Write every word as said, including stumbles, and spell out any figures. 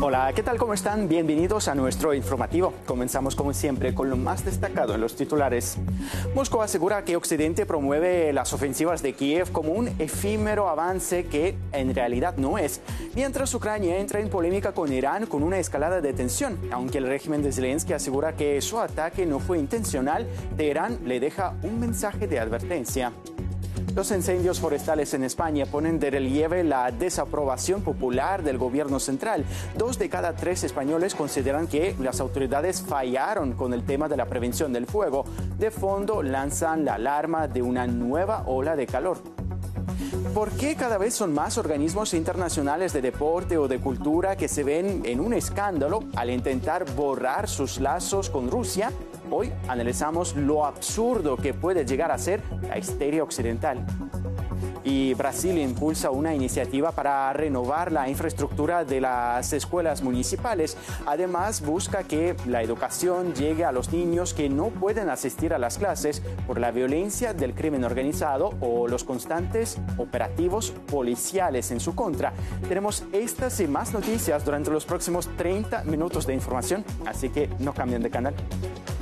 Hola, ¿qué tal? ¿Cómo están? Bienvenidos a nuestro informativo. Comenzamos como siempre con lo más destacado en los titulares. Moscú asegura que Occidente promueve las ofensivas de Kiev como un efímero avance que en realidad no es, mientras Ucrania entra en polémica con Irán con una escalada de tensión. Aunque el régimen de Zelensky asegura que su ataque no fue intencional, Teherán le deja un mensaje de advertencia. Los incendios forestales en España ponen de relieve la desaprobación popular del gobierno central. Dos de cada tres españoles consideran que las autoridades fallaron con el tema de la prevención del fuego. De fondo lanzan la alarma de una nueva ola de calor. ¿Por qué cada vez son más organismos internacionales de deporte o de cultura que se ven en un escándalo al intentar borrar sus lazos con Rusia? Hoy analizamos lo absurdo que puede llegar a ser la histeria occidental. Y Brasil impulsa una iniciativa para renovar la infraestructura de las escuelas municipales. Además, busca que la educación llegue a los niños que no pueden asistir a las clases por la violencia del crimen organizado o los constantes operativos policiales en su contra. Tenemos estas y más noticias durante los próximos treinta minutos de información, así que no cambien de canal.